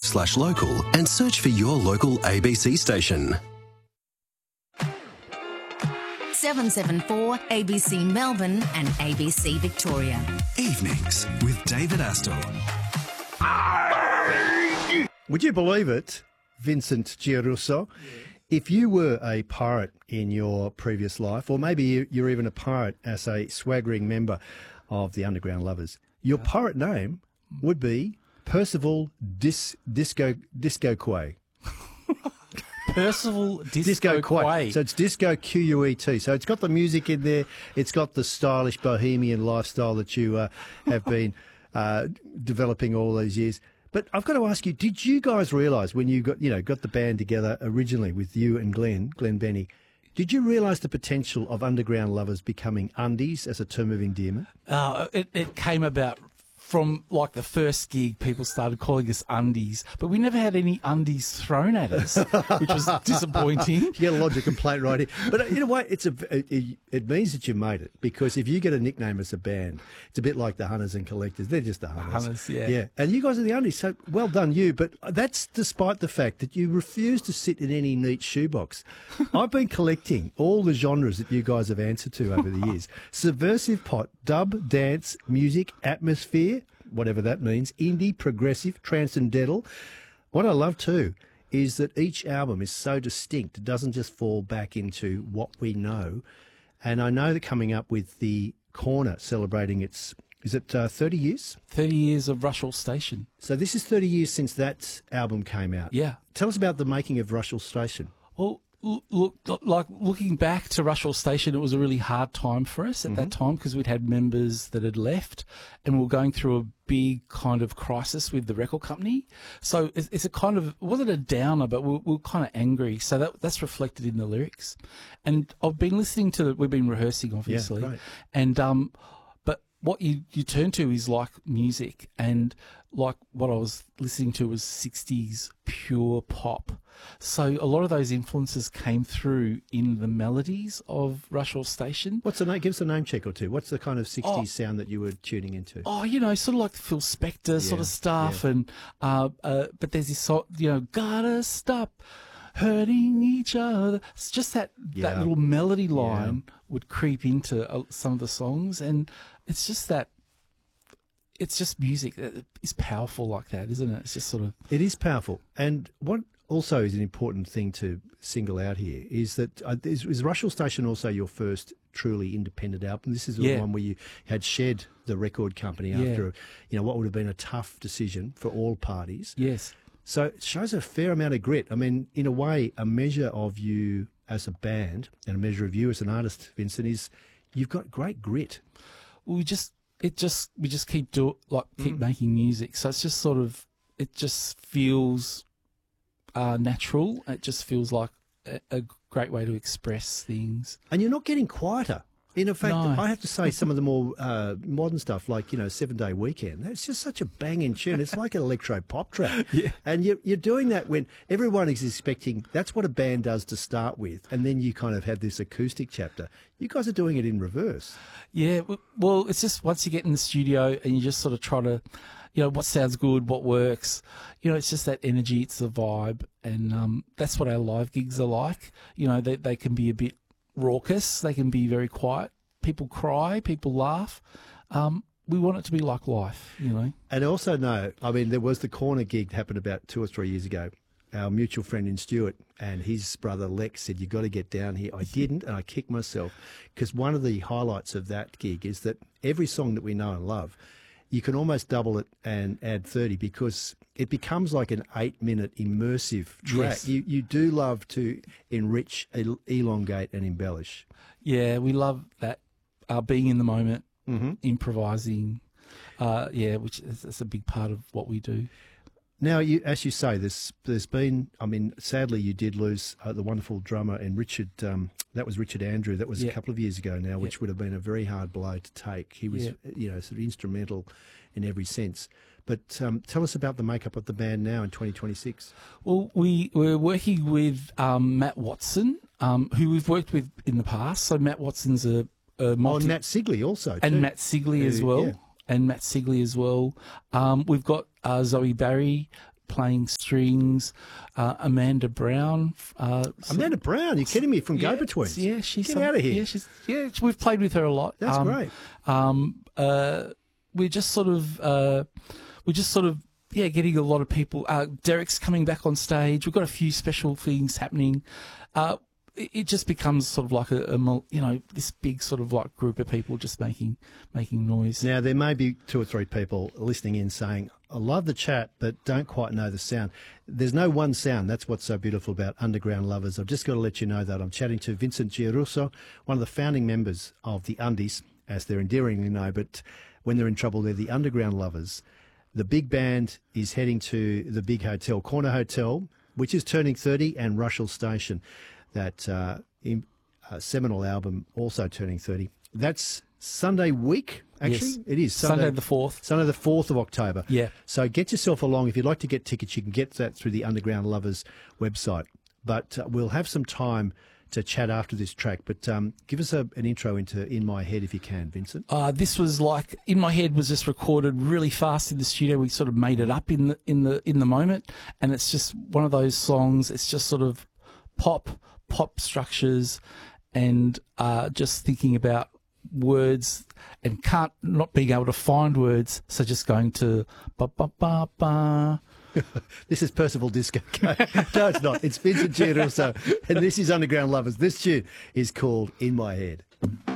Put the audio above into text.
abc.com.au/local and search for your local ABC station. 774 ABC Melbourne and ABC Victoria. Evenings with David Astle. Would you believe it, Vincent Giarusso? If you were a pirate in your previous life, or maybe you're even a pirate as a swaggering member of the Underground Lovers, your pirate name would be Percival Disco Quay. Percival Disco Quay. So it's Disco Quet. So it's got the music in there. It's got the stylish bohemian lifestyle that you have been developing all these years. But I've got to ask you, did you guys realise when you got the band together originally with you and Glenn Benny, did you realise the potential of Underground Lovers becoming undies as a term of endearment? It came about from like the first gig, people started calling us undies, but we never had any undies thrown at us, which was disappointing. You get a lodge of complaint right here. But in a way, it means that you made it, because if you get a nickname as a band, it's a bit like the Hunters and Collectors. They're just the Hunters. Hunters, yeah. Yeah, and you guys are the undies, so well done you. But that's despite the fact that you refuse to sit in any neat shoebox. I've been collecting all the genres that you guys have answered to over the years. Subversive pop, dub, dance, music, atmosphere, whatever that means, indie, progressive, transcendental. What I love too is that each album is so distinct. It doesn't just fall back into what we know. And I know that coming up with the Corner celebrating its, is it 30 years? 30 years of Rushall Station. So this is 30 years since that album came out. Yeah. Tell us about the making of Rushall Station. Well, looking back to Rushall Station, it was a really hard time for us at that time, because we'd had members that had left and we were going through a big kind of crisis with the record company. So it's a kind of, it wasn't a downer, but we're kind of angry. So that's reflected in the lyrics. And I've been listening to we've been rehearsing, obviously. Yeah, right. And, but what you turn to is like music, and like what I was listening to was 60s pure pop. So a lot of those influences came through in the melodies of Rushall Station. What's the name? Give us a name check or two. What's the kind of 60s sound that you were tuning into? Oh, sort of like Phil Spector sort of stuff. Yeah. And but there's this song, gotta stop hurting each other. It's just that little melody line would creep into some of the songs, and it's just that. It's just music that is powerful like that, isn't it? It's just sort of... It is powerful. And what also is an important thing to single out here is that is Rushall Station also your first truly independent album? This is the one where you had shed the record company after what would have been a tough decision for all parties. Yes. So it shows a fair amount of grit. I mean, in a way, a measure of you as a band and a measure of you as an artist, Vincent, is you've got great grit. Well, we just keep making music. So it's just sort of, it just feels natural. It just feels like a great way to express things. And you're not getting quieter. In fact, No. I have to say some of the more modern stuff, like, 7 Day Weekend, that's just such a banging tune. It's like an electro pop track. Yeah. And you're doing that when everyone is expecting, that's what a band does to start with. And then you kind of have this acoustic chapter. You guys are doing it in reverse. Yeah, well, it's just once you get in the studio and you just sort of try to, what sounds good, what works. It's just that energy, it's the vibe. And that's what our live gigs are like. They can be a bit raucous, they can be very quiet. People cry, people laugh. We want it to be like life, And I also know, there was the Corner gig that happened about 2 or 3 years ago. Our mutual friend in Stuart and his brother Lex said, "You've got to get down here." I didn't, and I kicked myself, because one of the highlights of that gig is that every song that we know and love, you can almost double it and add 30, because it becomes like an 8-minute immersive track. Yes. You do love to enrich, elongate and embellish. Yeah, we love that, being in the moment, improvising, which is a big part of what we do. Now, as you say, there's been, sadly you did lose the wonderful drummer and Richard, that was Richard Andrew, that was a couple of years ago now, which would have been a very hard blow to take. He was, sort of instrumental in every sense. But tell us about the makeup of the band now in 2026. Well, we're working with Matt Watson, who we've worked with in the past. So Matt Watson's a and Matt Sigley also, too. And Matt Sigley as well. Yeah. And Matt Sigley as well. We've got Zoe Barry playing strings. Amanda Brown. Amanda Brown, you're kidding me, from Go Betweens? Yeah, she's Get out of here. We've played with her a lot. That's great. We're just sort of getting a lot of people. Derek's coming back on stage. We've got a few special things happening. It just becomes sort of like this big sort of like group of people just making noise. Now, there may be 2 or 3 people listening in saying, I love the chat, but don't quite know the sound. There's no one sound. That's what's so beautiful about Underground Lovers. I've just got to let you know that I'm chatting to Vincent Giarusso, one of the founding members of the Undies, as they're endearingly known, but when they're in trouble, they're the Underground Lovers. The big band is heading to the big hotel, Corner Hotel, which is turning 30, and Russell Station, that seminal album, also turning 30. That's Sunday week, actually. Yes. It is. Sunday the 4th. Sunday the 4th of October. Yeah. So get yourself along. If you'd like to get tickets, you can get that through the Underground Lovers website. But we'll have some time to chat after this track. But give us an intro into In My Head if you can, Vincent. This was like In My Head was just recorded really fast in the studio. We sort of made it up in the moment, and it's just one of those songs. It's just sort of pop structures, and just thinking about words and not being able to find words, so just going to ba ba ba ba. This is Percival Disco. No, it's not. It's Vincent Giarusso, and this is Underground Lovers. This tune is called In My Head.